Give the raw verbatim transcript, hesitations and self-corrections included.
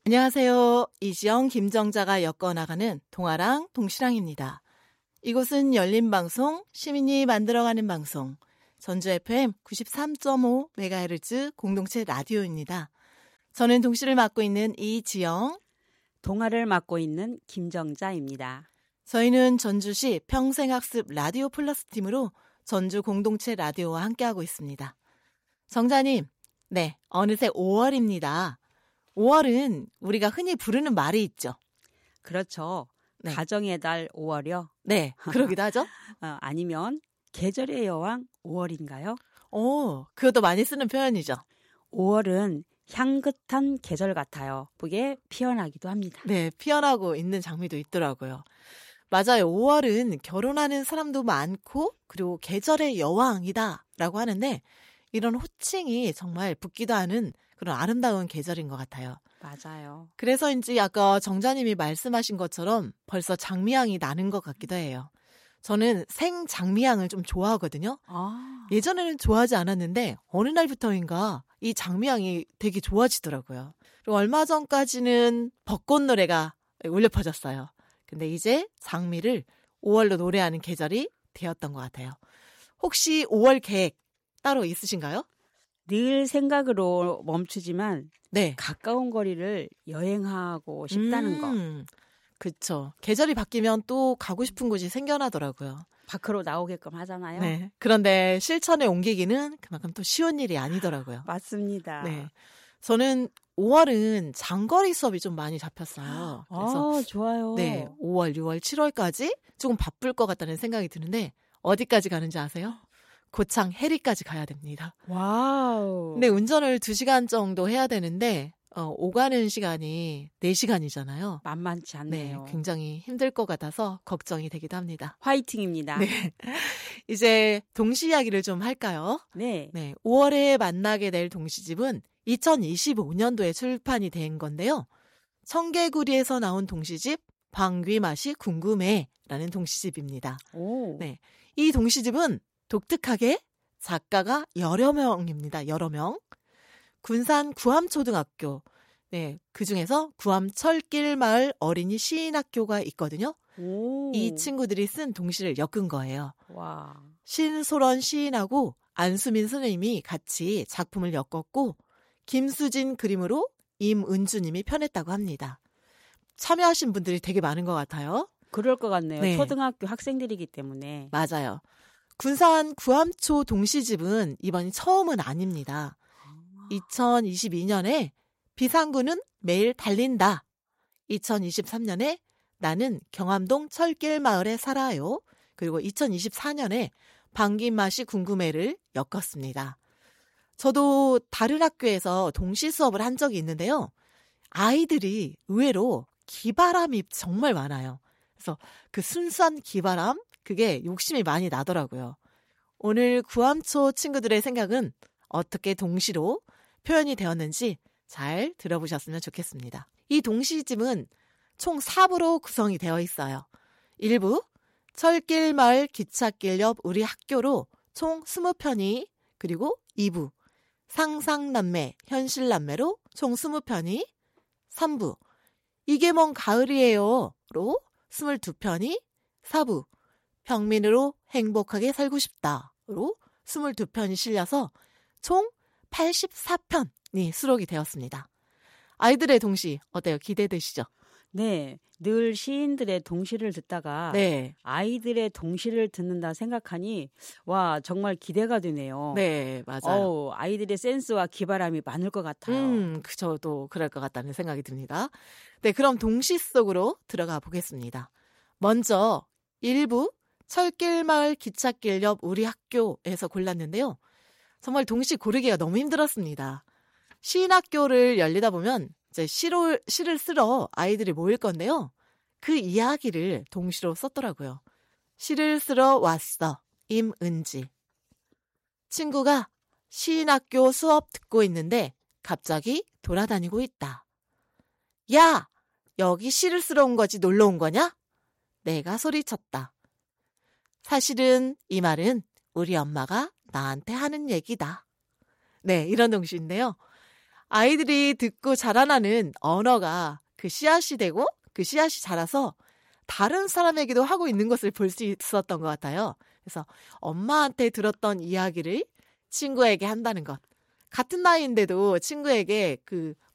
안녕하세요. 이지영, 김정자가 엮어나가는 동아랑 동시랑입니다. 이곳은 열린 방송, 시민이 만들어가는 방송, 전주 에프엠 구십삼 점 오 메가헤르츠 공동체 라디오입니다. 저는 동시를 맡고 있는 이지영, 동아를 맡고 있는 김정자입니다. 저희는 전주시 평생학습 라디오 플러스 팀으로 전주 공동체 라디오와 함께하고 있습니다. 정자님, 네, 어느새 오월입니다. 오월은 우리가 흔히 부르는 말이 있죠. 그렇죠. 네. 가정의 달 오월이요. 네, 그러기도 하죠. 어, 아니면 계절의 여왕 오월인가요? 오, 그것도 많이 쓰는 표현이죠. 오월은 향긋한 계절 같아요. 그게 피어나기도 합니다. 네, 피어나고 있는 장미도 있더라고요. 맞아요. 오월은 결혼하는 사람도 많고 그리고 계절의 여왕이다라고 하는데 이런 호칭이 정말 붙기도 하는 그런 아름다운 계절인 것 같아요. 맞아요. 그래서인지 아까 정자님이 말씀하신 것처럼 벌써 장미향이 나는 것 같기도 해요. 저는 생 장미향을 좀 좋아하거든요. 아. 예전에는 좋아하지 않았는데 어느 날부터인가 이 장미향이 되게 좋아지더라고요. 그리고 얼마 전까지는 벚꽃 노래가 울려 퍼졌어요. 근데 이제 장미를 오월로 노래하는 계절이 되었던 것 같아요. 혹시 오월 계획 따로 있으신가요? 늘 생각으로 멈추지만 네. 가까운 거리를 여행하고 싶다는 음, 거. 그쵸. 계절이 바뀌면 또 가고 싶은 곳이 생겨나더라고요. 밖으로 나오게끔 하잖아요. 네. 그런데 실천에 옮기기는 그만큼 또 쉬운 일이 아니더라고요. 맞습니다. 네. 저는 오월은 장거리 수업이 좀 많이 잡혔어요. 그래서 아, 좋아요. 네, 오월, 유월, 칠월까지 조금 바쁠 것 같다는 생각이 드는데 어디까지 가는지 아세요? 고창 해리까지 가야 됩니다. 와우. 근데 운전을 두 시간 정도 해야 되는데 어, 오가는 시간이 네 시간이잖아요. 만만치 않네요. 네, 굉장히 힘들 것 같아서 걱정이 되기도 합니다. 화이팅입니다. 네. 이제 동시 이야기를 좀 할까요? 네. 네, 오월에 만나게 될 동시집은 이천이십오 년도에 출판이 된 건데요. 청개구리에서 나온 동시집 방귀 맛이 궁금해라는 동시집입니다. 오. 네, 이 동시집은 독특하게 작가가 여러 명입니다. 여러 명. 군산 구암초등학교, 네, 그 중에서 구암 철길마을 어린이 시인학교가 있거든요. 오. 이 친구들이 쓴 동시를 엮은 거예요. 와. 신소런 시인하고 안수민 선생님이 같이 작품을 엮었고 김수진 그림으로 임은주님이 편했다고 합니다. 참여하신 분들이 되게 많은 것 같아요. 그럴 것 같네요. 네. 초등학교 학생들이기 때문에. 맞아요. 군산 구암초 동시집은 이번이 처음은 아닙니다. 이천이십이 년에 비상구는 매일 달린다. 이천이십삼 년에 나는 경암동 철길마을에 살아요. 그리고 이천이십사 년에 방귀 맛이 궁금해를 엮었습니다. 저도 다른 학교에서 동시 수업을 한 적이 있는데요. 아이들이 의외로 기바람이 정말 많아요. 그래서 그 순수한 기바람, 그게 욕심이 많이 나더라고요. 오늘 구암초 친구들의 생각은 어떻게 동시로 표현이 되었는지 잘 들어보셨으면 좋겠습니다. 이 동시집은 총 사 부로 구성이 되어 있어요. 일 부, 철길마을 기찻길 옆 우리 학교로 총 이십 편이, 그리고 이 부, 상상남매, 현실남매로 총 이십 편이, 삼 부, 이게 뭔 가을이에요 로 이십이 편이, 사 부, 평민으로 행복하게 살고 싶다로 이십이 편이 실려서 총 팔십사 편이 수록이 되었습니다. 아이들의 동시 어때요? 기대되시죠? 네. 늘 시인들의 동시를 듣다가 네. 아이들의 동시를 듣는다 생각하니 와 정말 기대가 되네요. 네, 맞아요. 어우, 아이들의 센스와 기바람이 많을 것 같아요. 음, 그, 저도 그럴 것 같다는 생각이 듭니다. 네, 그럼 동시 속으로 들어가 보겠습니다. 먼저 일 부 철길마을 기찻길 옆 우리 학교에서 골랐는데요. 정말 동시 고르기가 너무 힘들었습니다. 시인학교를 열리다 보면 이제 시로, 시를 쓰러 아이들이 모일 건데요. 그 이야기를 동시로 썼더라고요. 시를 쓰러 왔어. 임은지. 친구가 시인학교 수업 듣고 있는데 갑자기 돌아다니고 있다. 야! 여기 시를 쓰러 온 거지 놀러 온 거냐? 내가 소리쳤다. 사실은 이 말은 우리 엄마가 나한테 하는 얘기다. 네, 이런 동시인데요. 아이들이 듣고 자라나는 언어가 그 씨앗이 되고 그 씨앗이 자라서 다른 사람에게도 하고 있는 것을 볼 수 있었던 것 같아요. 그래서 엄마한테 들었던 이야기를 친구에게 한다는 것. 같은 나이인데도 친구에게 그